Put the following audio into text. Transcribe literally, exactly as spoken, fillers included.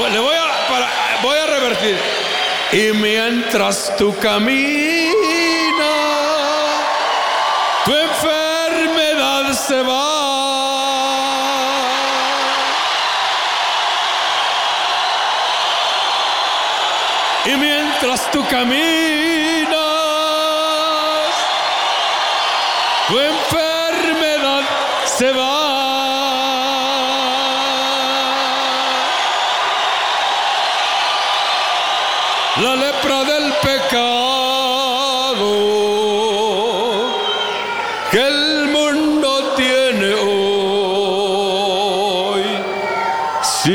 Le voy a, para, voy a revertir. Y mientras tú caminas, tu enfermedad se va. Y mientras tú caminas, tu enfermedad se va. La lepra del pecado